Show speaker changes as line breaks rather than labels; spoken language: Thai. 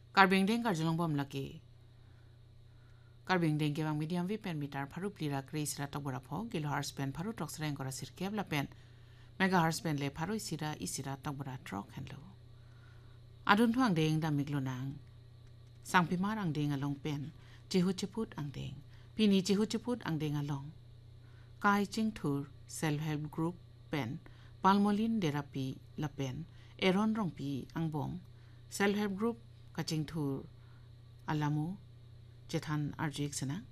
การเบ่งเด้งการจลงบอมละเกการเบ่งเด้งเก็บมีเดียมวิเป็นมิตรพารุปลีระกรีสระตกบราพอกิโลฮาร์สเป็นพารุตอกแสดงกระสิรเก็บละเป็นเมกะฮาร์สเป็นเลพารุอิสิระตกบราทรอกแฮนโลอดุนทวงเด้งดามิกโลนางสังพิมารังเด้งอลงเป็นจิฮุจิพุดอังเด้งปีนี้จิฮุจิพุดอังเด้งอลงกายจิงทูร์เซลฟ์เฮลป์กรุ๊ปเป็นปาลโมลินเดราปีละเป็นเอรอนรองปีอังบงเซลฟ์เฮลป์กรุ๊ปกะจิงทูร์อัลลามูเจทันอาร์จิกสนะ